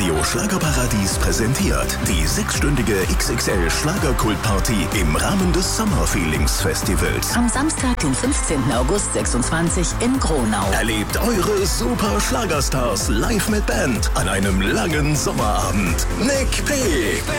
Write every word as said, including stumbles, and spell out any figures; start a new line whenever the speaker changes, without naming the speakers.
Radio Schlagerparadies präsentiert die sechsstündige X X L Schlagerkultparty im Rahmen des Summer Feelings Festivals.
Am Samstag, den fünfzehnten August sechsundzwanzig in Gronau.
Erlebt eure super Schlagerstars live mit Band an einem langen Sommerabend. Nick P.,